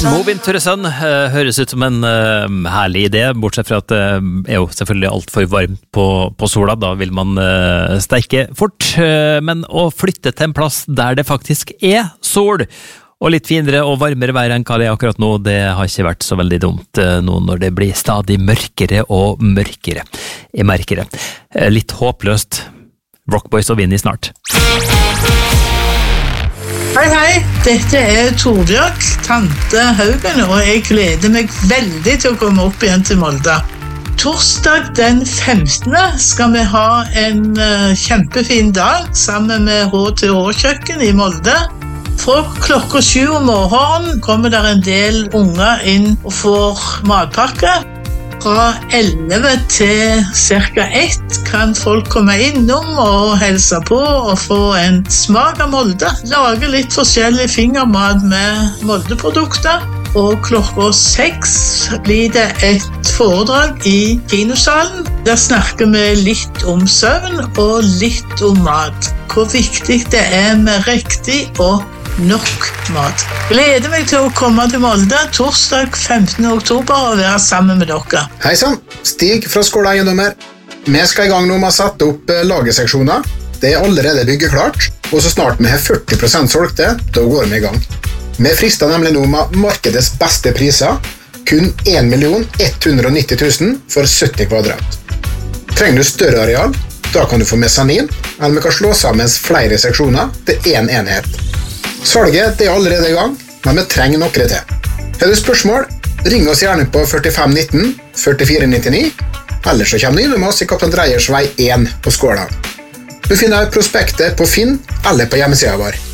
Move into the sun høres ut som en herlig idé, bortsett fra at det jo selvfølgelig alt for varmt på sola, da vil man steike fort, men å flytte til en plass der det faktisk sol, og litt finere og varmere vær enn hva det akkurat nå, det har ikke vært så veldig dumt nå når det blir stadig mørkere og mørkere. Jeg merker det. Litt håpløst. Rockboys og Vinnie snart. Hei, dette Torbjørk, tante Haugen, og jeg gleder meg veldig til å komme opp igjen til Molde. Torsdag den 15. skal vi ha en kjempefin dag sammen med H2H-kjøkken i Molde. Fra klokka 7 om morgenen kommer der en del unger inn og får matpakke. Fra 11 til ca. 1 kan folk komme innom og helse på og få en smak av Molde. Lage litt forskjellig fingermat med Molde-produkter. Og klokka 6 blir det et foredrag i kinosalen. Der snakker vi litt om søvn og litt om mat. Hvor viktig det med riktig og nok mat. Gleder meg til å komme til Molde torsdag 15. oktober og være sammen med dere. Hei sann, Stig fra Skåla Eiendommer. Vi skal i gang nå med å sette opp lagerseksjoner. Det allerede byggeklart, og så snart vi har 40% solgte, da går vi i gang. Vi frister nemlig nå med markedets beste priser, kun 1 190 000 for 70 kvadrat. Trenger du større areal, da kan du få mesanin, eller vi kan slå sammen flere seksjoner til en enhet. Salget er allerede i gang, men vi trenger noe til. Har du spørsmål, ring oss gjerne på 45 19 44 99, eller så kommer du innom oss i Kaptein Dreyers vei 1 på Skåla. Du finner prospektet på Finn eller på hjemmesiden vår.